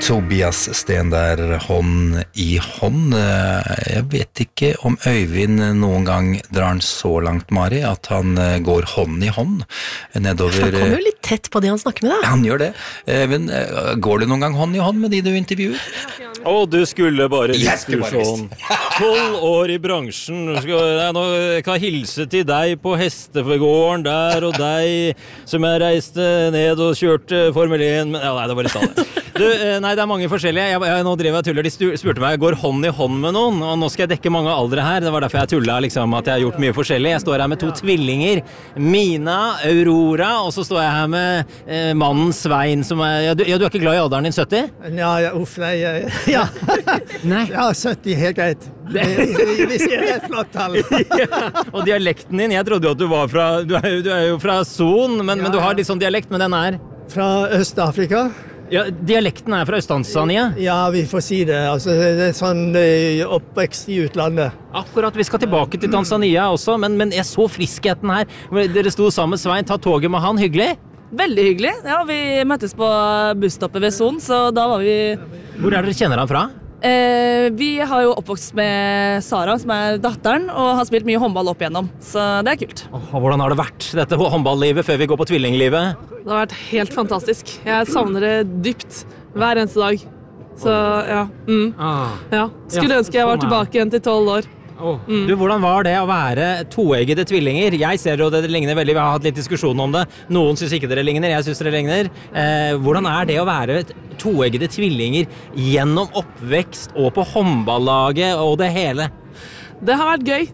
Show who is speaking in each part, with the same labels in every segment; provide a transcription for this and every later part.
Speaker 1: Tobias Sten der, hånd i hånd. Jeg vet ikke om Øyvind noen gang drar han så langt, Mari, at han går hånd i hånd nedover...
Speaker 2: Han kommer jo litt tett på de han snakker med, da.
Speaker 1: Han gjør det. Øyvind, går du noen gang hånd i hånd med de du intervjuer?
Speaker 3: Du skulle bare diskusjon. 12 år i bransjen. Jeg kan hilse til deg på hestefegården der og deg som jeg reiste ned og kjørte Formel 1. Men, nei, det var litt av det. Nei, det mange forskjellige. Nå drev jeg tuller. De spurte meg, jeg går hånd i hånd med noen, og nå skal jeg dekke mange aldre her. Det var derfor jeg tullet, liksom, at jeg har gjort mye forskjellig. Jeg står her med 2 tvillinger. Mina, Aurora, og så står jeg her med mannen Svein, som du er ikke glad i alderen din, 70?
Speaker 4: Nei, ja.
Speaker 3: Nei.
Speaker 4: Ja, 70, helt greit. Vi ser det flott tall.
Speaker 3: Og dialekten din, jeg trodde jo at du var fra, du er jo fra Son, men du har litt sånn dialekt, men den
Speaker 4: fra Øst-Afrika.
Speaker 3: Ja, dialekten fra Øst-Tanzania.
Speaker 4: Ja, vi får si det. Altså, det sånn oppvekst i utlandet.
Speaker 3: Akkurat, vi skal tilbake til Tanzania også, men jeg så friskheten her. Dere sto sammen med Svein, ta toget med han, hyggelig?
Speaker 5: Veldig hyggelig. Ja, vi møttes på busstoppet ved Son, så da var vi...
Speaker 3: Hvor dere kjenner han fra?
Speaker 5: Vi har jo oppvokst med Sara, som datteren, og har spilt mye håndball opp igjennom, så det kult.
Speaker 3: Hvordan har det vært, dette håndballlivet, før vi går på tvillinglivet?
Speaker 6: Det har vært helt fantastisk. Jeg savner det dypt hver eneste dag. Så ja. Ja. Skulle ønske jeg var tilbake igjen til 12 år.
Speaker 3: Du, hvordan var det å være toeggede tvillinger? Jeg ser jo det ligner veldig, vi har hatt litt diskusjon om det. Noen synes ikke dere ligner, jeg synes dere ligner. Hvordan det å være toeggede tvillinger gjennom oppvekst og på håndballaget og det hele?
Speaker 6: Det har vært gøy.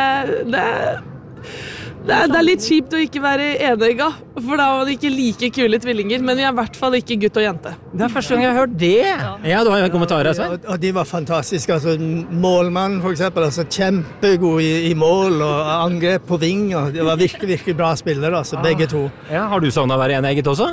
Speaker 6: Det er litt kjipt å ikke være enegga, for da var det ikke like kule tvillinger, men vi er i hvert fall ikke gutt og jente.
Speaker 3: Det første gang jeg har hørt det. Ja, du har jo en kommentar, Svein.
Speaker 4: Og de var fantastiske. Altså, målmannen for eksempel, altså, kjempegod i mål og angrep på ving. Og det var virkelig, virkelig bra spillere, altså, begge to.
Speaker 3: Ja, har du savnet å være enegget også?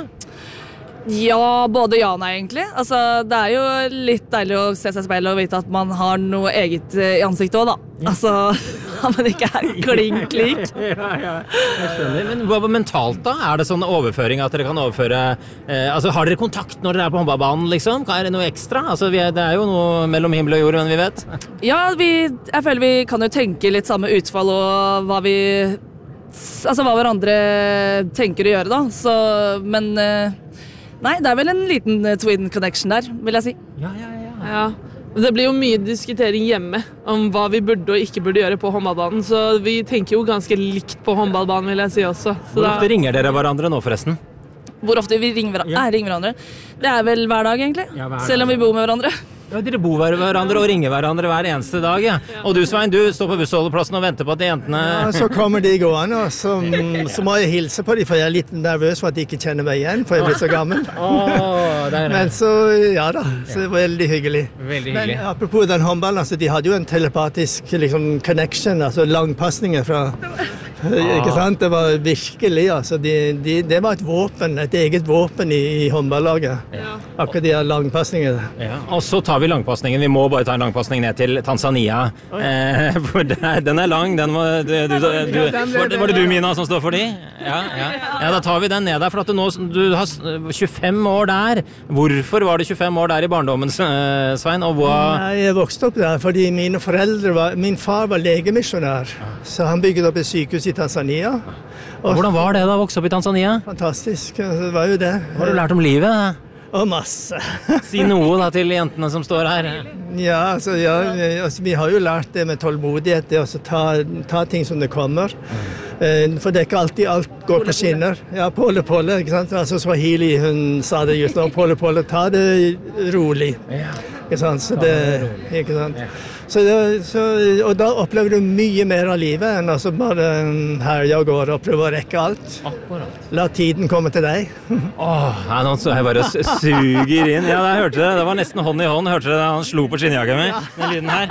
Speaker 5: Ja, både ja og nei egentlig. Altså, det er jo litt deilig å se seg i speilet og vite at man har noe eget i ansiktet også, da. Altså, at man ikke klink lik.
Speaker 3: Ja, jeg skjønner. Men hva mentalt da? Er det sånn overføring at dere kan overføre... altså, har dere kontakt når dere på håndballbanen, liksom? Er det noe ekstra? Altså, det er jo noe mellom himmel og jord, men vi vet. Ja,
Speaker 5: jeg føler vi kan jo tenke litt samme utfall og hva vi... Altså, hva hverandre tenker å gjøre, da. Så, men... Nei, det er vel en liten twin connection der, vil jeg si.
Speaker 6: Ja. Det blir jo mye diskutering hjemme om hva vi burde og ikke burde gjøre på håndballbanen, så vi tenker jo ganske likt på håndballbanen, vil jeg si også. Så
Speaker 3: hvor ofte ringer dere hverandre nå, forresten?
Speaker 5: Hvor ofte vi ringer hverandre? Det er vel hver dag, egentlig. Ja, hver dag. Selv om vi bor med hverandre.
Speaker 3: Ja, dere bor med hverandre og ringer hverandre hver eneste dag, ja. Og du, Svein, du står på bussholdeplassen og venter på at de jentene...
Speaker 4: Ja, så kommer de gående, og så må jeg hilse på dem, for jeg er litt nervøs for at de ikke kjenner meg igjen, for jeg blir så gammel. Men så, ja da, så det var veldig hyggelig.
Speaker 3: Veldig hyggelig.
Speaker 4: Men apropos den håndballen, altså, de hadde jo en telepatisk liksom, connection, altså langpassninger fra... Ikke sant? Det var virkelig, altså, det var et våpen, et eget våpen i håndballaget. Ja. Akkurat de langpassningene.
Speaker 3: Ja. Og så tar vi langpassningen, vi må bare ta en langpassning ned til Tanzania. For den er lang, den var det du, Mina, som står for de? Ja, da tar vi den ned der, for at du har 25 år der. Hvorfor var det 25 år der i barndommen, Svein? Og
Speaker 4: jeg vokste opp der, fordi min far var legemissionær, så han bygget opp et sykehus i Tanzania.
Speaker 3: Hvordan var det da å vokse opp i Tanzania?
Speaker 4: Fantastisk, det var jo det.
Speaker 3: Hva har du lært om livet?
Speaker 4: Og masse.
Speaker 3: Si noe da til jentene som står her.
Speaker 4: Ja, altså, vi har jo lært det med tålmodighet, det å ta ting som det kommer. For det er ikke alltid alt går på skinner. Ja, Pole, ikke sant? Altså Swahili, hun sa det just nå, Pole, ta det rolig. Ikke sant? Så det, ikke sant? Og da opplever du mye mer av livet enn altså bare herje og går og prøve å rekke alt.
Speaker 3: Akkurat.
Speaker 4: La tiden komme til deg.
Speaker 3: Nå så jeg bare suger inn. Ja, jeg hørte det. Det var nesten hånd i hånd. Hørte det? Han slo på skinnjakken min, den lyden her.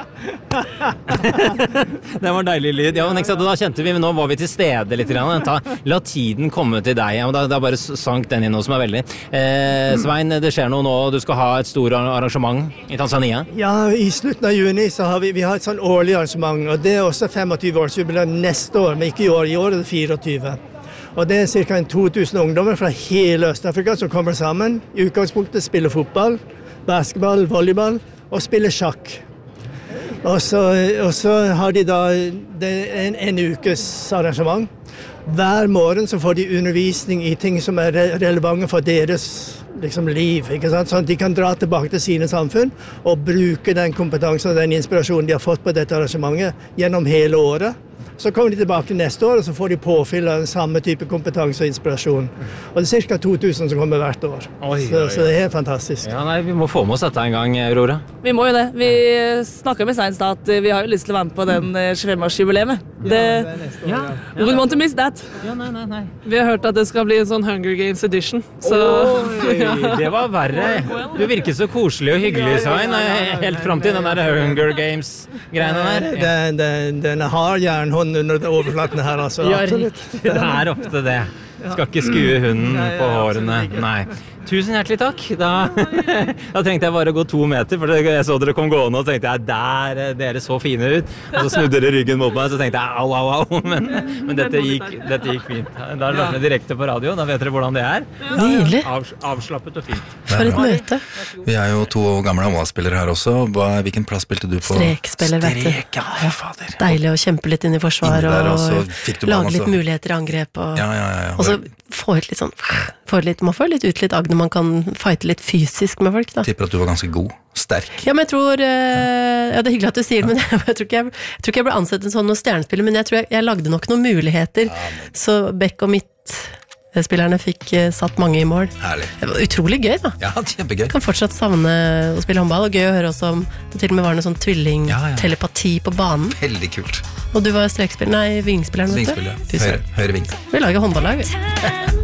Speaker 3: Det var en deilig lyd. Ja, men da kjente vi, men nå var vi til stede litt. La tiden komme til deg. Ja, da bare sank den inn noe som er veldig. Svein, det skjer noe nå. Du skal ha et stort arrangement i Tanzania.
Speaker 4: Ja, i slutten av juni så har vi har et sånn årlig arrangement, og det er også 25-årsjubileum neste år, men ikke i år er det 24. Og det ca. 2000 ungdommer fra hele Øst-Afrika som kommer sammen. I utgangspunktet spiller fotball, basketball, volleyball og spiller sjakk. Og så har de da en ukes arrangement. Hver morgen så får de undervisning i ting som relevante for deres liv, ikke sant? Sånn at de kan dra tilbake til sine samfunn og bruke den kompetansen og den inspirasjonen de har fått på dette arrangementet gjennom hele året. Så kommer de tilbake neste år, og så får de påfyll av den samme type kompetanse og inspirasjon. Og det ca. 2000 som kommer hvert år. Så det helt fantastisk.
Speaker 3: Ja, nei, vi må få med oss dette en gang, Aurora.
Speaker 5: Vi må jo det. Vi snakket med Stein Stad at vi har jo lyst til å være med på den 25-årsjubileet. We want to miss that.
Speaker 3: Ja, nei.
Speaker 6: Vi har hørt at det skal bli en sånn Hunger Games edition. Så
Speaker 3: det var verre. Du virker så koselig og hyggelig, Svein, helt frem til den der Hunger Games-greiene der.
Speaker 4: Den har jernhånd under overflaten her, altså.
Speaker 3: Ja, riktig. Det er ofte det. Skal ikke skue hunden på hårene. Nei. Tusen hjertelig takk. Da trengte jeg bare å gå 2 meter, for jeg så dere kom gående, og tenkte jeg, der dere så fine ut. Og så snudde dere ryggen mot meg, så tenkte jeg, au. Men dette gikk fint. Da har dere vært med direkte på radio, da vet dere hvordan det er.
Speaker 2: Nydelig.
Speaker 3: Avslappet og fint.
Speaker 2: For et møte.
Speaker 1: Vi er jo 2 gamle håndballspillere her også. Hvilken plass spilte du på?
Speaker 2: Strekspiller, vet du.
Speaker 1: Strek, ja, fader.
Speaker 2: Deilig å kjempe litt inn i forsvar og lage litt muligheter i angrep.
Speaker 1: Ja.
Speaker 2: Og så få ut litt sånn, man får litt ut litt agn når man kan fighte litt fysisk med folk da.
Speaker 1: Tipper at du var ganske god, sterk.
Speaker 2: Ja, men jeg tror, det er hyggelig at du sier det, men jeg tror ikke jeg ble ansett en sånn stjernespiller, men jeg tror jeg lagde nok noen muligheter, så Beck og Midt-spillerne fikk satt mange i mål.
Speaker 1: Herlig.
Speaker 2: Det var utrolig gøy da.
Speaker 1: Ja, kjempegøy.
Speaker 2: Jeg kan fortsatt savne å spille håndball, og gøy å høre også om det til og med var noe sånn tvilling-telepati på banen.
Speaker 1: Veldig kult.
Speaker 2: Og du var vingspilleren, vet du?
Speaker 1: Vingspiller, høyre ving.
Speaker 2: Vi lager håndballag.